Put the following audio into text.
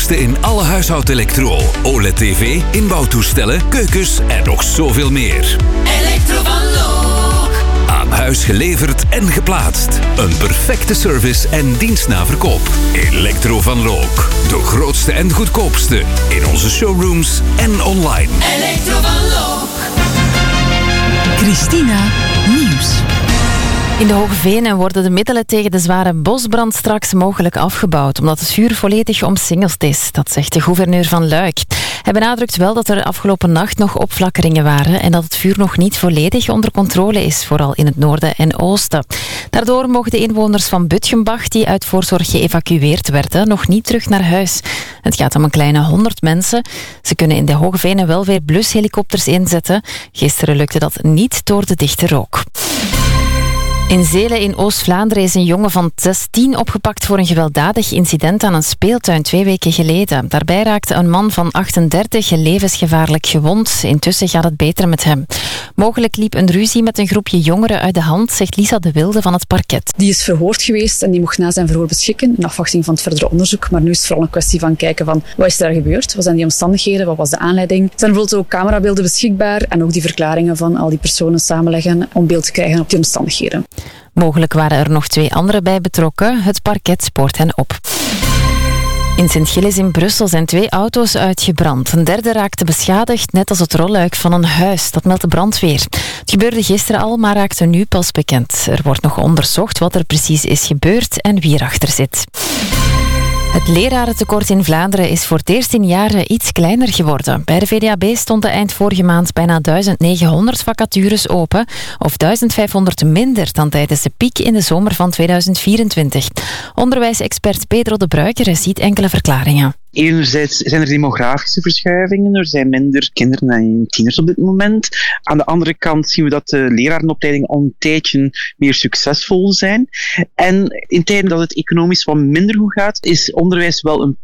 goedkoopste in alle huishoudelektro. OLED-tv, inbouwtoestellen, keukens en nog zoveel meer. Elektro van Look. Aan huis geleverd en geplaatst. Een perfecte service en dienst na verkoop. Elektro van Look. De grootste en goedkoopste in onze showrooms en online. Elektro van Look. Christina Nieuws. In de Hoge Venen worden de middelen tegen de zware bosbrand straks mogelijk afgebouwd, omdat het vuur volledig omsingeld is. Dat zegt de gouverneur van Luik. Hij benadrukt wel dat er afgelopen nacht nog opflakkeringen waren en dat het vuur nog niet volledig onder controle is, vooral in het noorden en oosten. Daardoor mogen de inwoners van Butgenbach, die uit voorzorg geëvacueerd werden, nog niet terug naar huis. Het gaat om een kleine 100 mensen. Ze kunnen in de Hoge Venen wel weer blushelikopters inzetten. Gisteren lukte dat niet door de dichte rook. In Zelen in Oost-Vlaanderen is een jongen van 16 opgepakt voor een gewelddadig incident aan een speeltuin 2 weken geleden. Daarbij raakte een man van 38 levensgevaarlijk gewond. Intussen gaat het beter met hem. Mogelijk liep een ruzie met een groepje jongeren uit de hand, zegt Lisa de Wilde van het parket. Die is verhoord geweest en die mocht na zijn verhoor beschikken in afwachting van het verdere onderzoek. Maar nu is het vooral een kwestie van kijken van wat is er gebeurd? Wat zijn die omstandigheden? Wat was de aanleiding? Er zijn bijvoorbeeld ook camerabeelden beschikbaar en ook die verklaringen van al die personen samenleggen om beeld te krijgen op die omstandigheden. Mogelijk waren er nog 2 anderen bij betrokken. Het parket spoort hen op. In Sint-Gilles in Brussel zijn 2 auto's uitgebrand. Een derde raakte beschadigd, net als het rolluik van een huis. Dat meldt de brandweer. Het gebeurde gisteren al, maar raakte nu pas bekend. Er wordt nog onderzocht wat er precies is gebeurd en wie erachter zit. Het lerarentekort in Vlaanderen is voor het eerst in jaren iets kleiner geworden. Bij de VDAB stonden eind vorige maand bijna 1900 vacatures open, of 1500 minder dan tijdens de piek in de zomer van 2024. Onderwijsexpert Pedro de Bruiker ziet enkele verklaringen. Enerzijds zijn er demografische verschuivingen, er zijn minder kinderen en tieners op dit moment. Aan de andere kant zien we dat de lerarenopleidingen al een tijdje meer succesvol zijn. En in tijden dat het economisch wat minder goed gaat, is onderwijs wel een